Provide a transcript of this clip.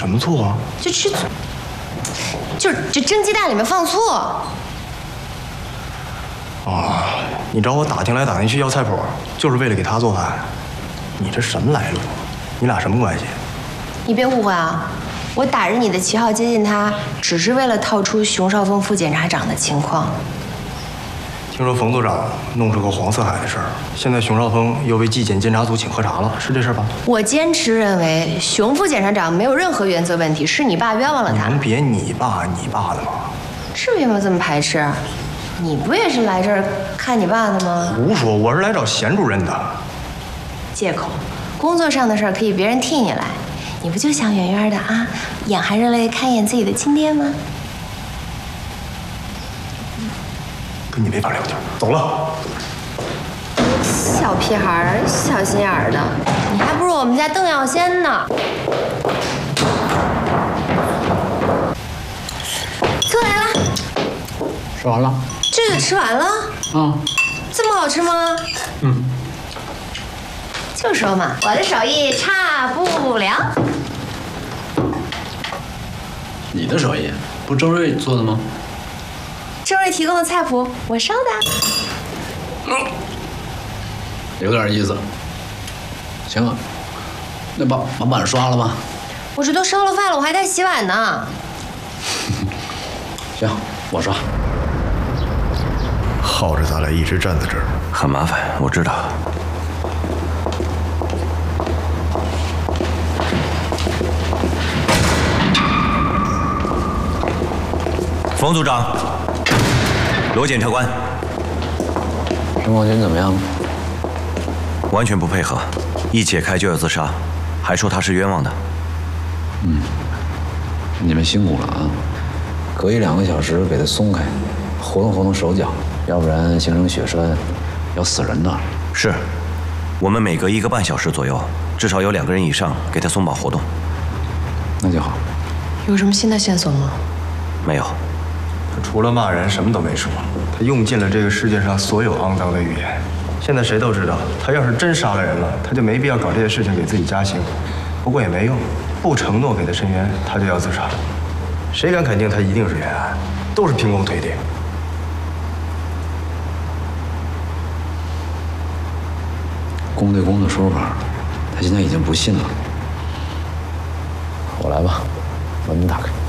什么醋啊？ 就是这蒸鸡蛋里面放醋。 啊，你找我打听来打听去要菜谱，就是为了给他做饭？你这什么来路？你俩什么关系？ 你别误会啊，我打着你的旗号接近他，只是为了套出熊少峰副检察长的情况。 听说冯组长弄出个黄色海的事儿，现在熊少峰又被纪检监察组请喝茶了，是这事儿吧？ 我坚持认为熊副检察长没有任何原则问题，是你爸冤枉了他。 你能别你爸的吗？ 至于吗？这么排斥？你不也是来这儿看你爸的吗？ 胡说，我是来找贤主任的。 借口，工作上的事儿可以别人替你来，你不就想远远的啊，眼含热泪看一眼自己的亲爹吗？ 跟你没法聊天，走了。 小屁孩儿，小心眼儿的，你还不如我们家邓耀先呢。车来了， 吃完了。 这个吃完了？这么好吃吗？就说嘛，我的手艺差不了。 你的手艺不周瑞做的吗？ 周瑞提供的菜谱，我烧的。 有点意思。行啊，那把碗刷了吗？ 我这都烧了饭了，我还在洗碗呢。 行，我刷。 耗着咱俩一直站在这儿， 很麻烦，我知道。冯组长，罗检察官， 申广军怎么样？ 完全不配合，一解开就要自杀，还说他是冤枉的。 你们辛苦了啊！隔1-2个小时给他松开，活动活动手脚，要不然形成血栓，要死人的。 是，我们每隔1个半小时左右，至少有2个人以上给他松绑活动。 那就好。 有什么新的线索吗？ 没有。 他除了骂人什么都没说，他用尽了这个世界上所有肮脏的语言。现在谁都知道，他要是真杀了人了，他就没必要搞这些事情给自己加刑。不过也没用，不承诺给他申冤，他就要自杀。谁敢肯定他一定是冤案？都是凭空推定。 公对公的说法，他现在已经不信了。我来吧，把门打开。